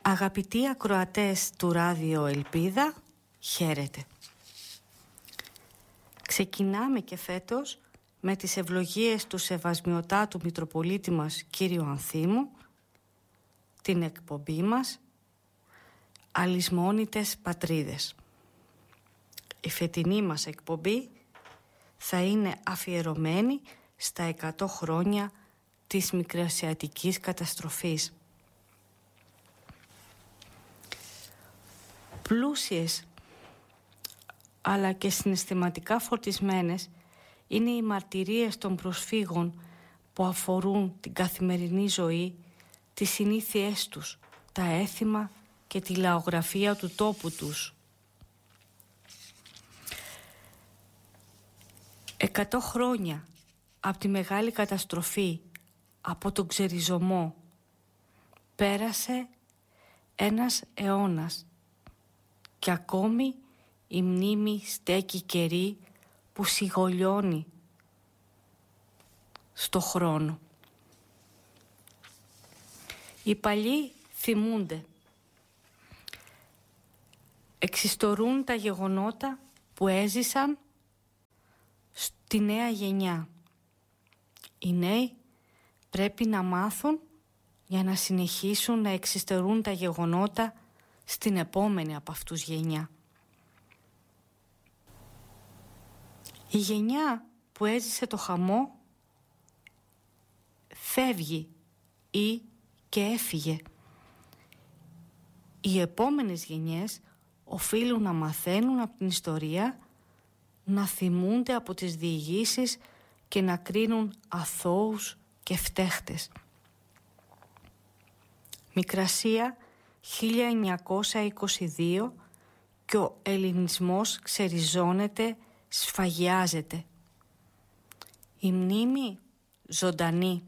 Αγαπητοί ακροατές του Ράδιο Ελπίδα, χαίρετε. Ξεκινάμε και φέτος με τις ευλογίες του Σεβασμιωτάτου Μητροπολίτη μας Κύριου Ανθίμου, την εκπομπή μας «Αλυσμόνητες Πατρίδες». Η φετινή μας εκπομπή θα είναι αφιερωμένη στα 100 χρόνια της Μικρασιατικής καταστροφής. Πλούσιες αλλά και συναισθηματικά φορτισμένες είναι οι μαρτυρίες των προσφύγων που αφορούν την καθημερινή ζωή, τις συνήθειές τους, τα έθιμα και τη λαογραφία του τόπου τους. 100 χρόνια από τη μεγάλη καταστροφή, από τον ξεριζωμό, πέρασε ένας αιώνας και ακόμη η μνήμη στέκει κερί που σιγολιώνει στο χρόνο. Οι παλιοί θυμούνται, εξιστορούν τα γεγονότα που έζησαν στη νέα γενιά. Οι νέοι πρέπει να μάθουν για να συνεχίσουν να εξιστερούν τα γεγονότα στην επόμενη από αυτούς γενιά. Η γενιά που έζησε το χαμό φεύγει ή και έφυγε. Οι επόμενες γενιές οφείλουν να μαθαίνουν από την ιστορία, να θυμούνται από τις διηγήσεις και να κρίνουν αθώους και φταίχτες. Μικρασία 1922 και ο ελληνισμός ξεριζώνεται, σφαγιάζεται. Η μνήμη ζωντανή.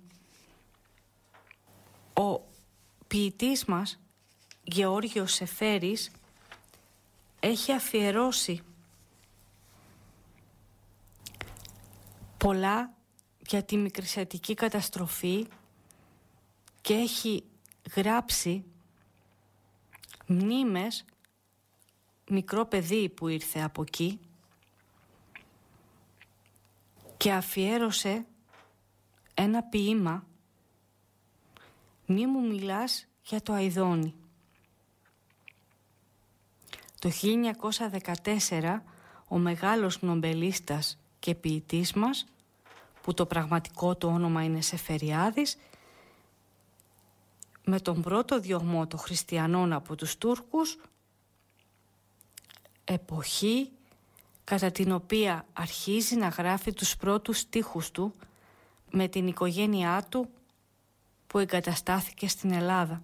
Ο ποιητής μας Γεώργιος Σεφέρης έχει αφιερώσει πολλά για τη Μικρασιατική καταστροφή και έχει γράψει μνήμες μικρό παιδί που ήρθε από εκεί και αφιέρωσε ένα ποίημα «Μη μου μιλάς για το Αηδόνι». Το 1914 ο μεγάλος νομπελίστας και ποιητής μας, που το πραγματικό του όνομα είναι Σεφεριάδης, με τον πρώτο διωγμό των χριστιανών από τους Τούρκους, εποχή κατά την οποία αρχίζει να γράφει τους πρώτους στίχους του με την οικογένειά του που εγκαταστάθηκε στην Ελλάδα.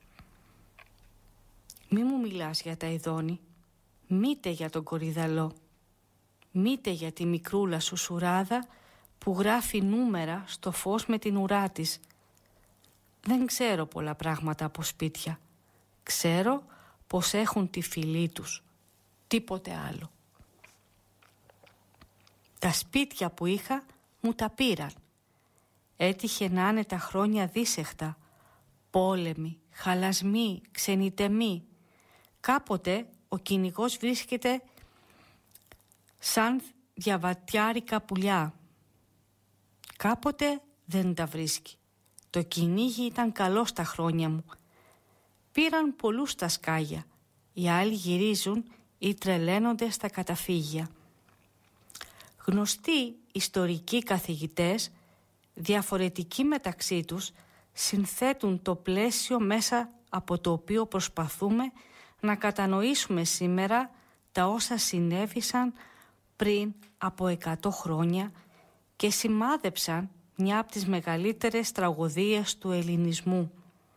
Μη μου μιλάς για τα Αηδόνι, μήτε για τον Κορυδαλό, μήτε για τη μικρούλα σου σουράδα που γράφει νούμερα στο φως με την ουρά της. Δεν ξέρω πολλά πράγματα από σπίτια. Ξέρω πως έχουν τη φυλή τους. Τίποτε άλλο. Τα σπίτια που είχα μου τα πήραν. Έτυχε να είναι τα χρόνια δύσεχτα. Πόλεμοι, χαλασμοί, ξενιτεμοί. Κάποτε ο κυνηγός βρίσκεται σαν διαβατιάρικα πουλιά. Κάποτε δεν τα βρίσκει. Το κυνήγι ήταν καλό στα χρόνια μου. Πήραν πολλούς τα σκάγια. Οι άλλοι γυρίζουν ή τρελαίνονται στα καταφύγια. Γνωστοί ιστορικοί καθηγητές, διαφορετικοί μεταξύ τους, συνθέτουν το πλαίσιο μέσα από το οποίο προσπαθούμε να κατανοήσουμε σήμερα τα όσα συνέβησαν πριν από 100 χρόνια και σημάδεψαν μια από τις μεγαλύτερες τραγωδίες του ελληνισμού.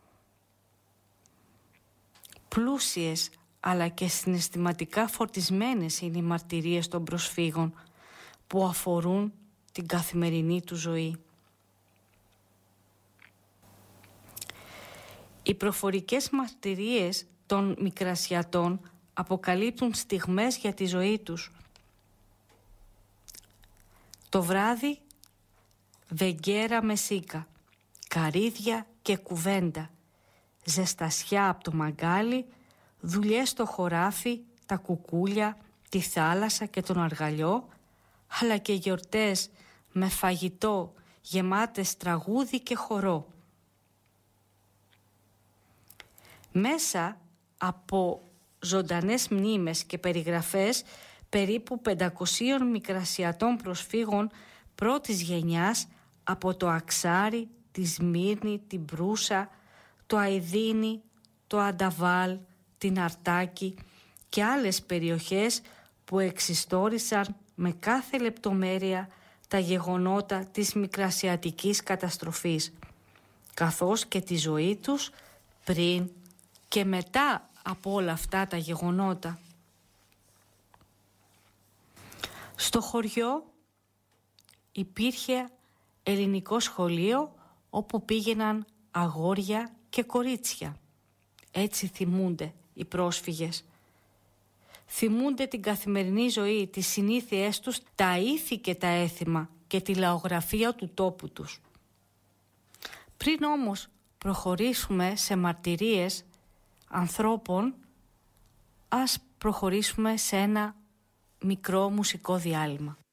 Πλούσιες αλλά και συναισθηματικά φορτισμένες είναι οι μαρτυρίες των προσφύγων που αφορούν την καθημερινή του ζωή. Οι προφορικές μαρτυρίες των Μικρασιατών αποκαλύπτουν στιγμές για τη ζωή τους. Το βράδυ βεγγέρα με σίκα, καρύδια και κουβέντα. ζεστασιά από το μαγκάλι, δουλειές στο χωράφι, τα κουκούλια, τη θάλασσα και τον αργαλιό, αλλά και γιορτές με φαγητό γεμάτες τραγούδι και χορό. Μέσα από ζωντανές μνήμες και περιγραφές περίπου 500 μικρασιατών προσφύγων πρώτης γενιάς από το Αξάρι, τη Σμύρνη, την Προύσα, το Αηδίνη, το Ανταβάλ, την Αρτάκη και άλλες περιοχές που εξιστόρισαν με κάθε λεπτομέρεια τα γεγονότα της μικρασιατικής καταστροφής, καθώς και τη ζωή τους πριν και μετά από όλα αυτά τα γεγονότα. Στο χωριό υπήρχε ελληνικό σχολείο όπου πήγαιναν αγόρια και κορίτσια. Έτσι θυμούνται οι πρόσφυγες. Θυμούνται την καθημερινή ζωή, τις συνήθειές τους, τα ήθη και τα έθιμα και τη λαογραφία του τόπου τους. Πριν όμως προχωρήσουμε σε μαρτυρίες ανθρώπων, ας προχωρήσουμε σε ένα μικρό μουσικό διάλειμμα.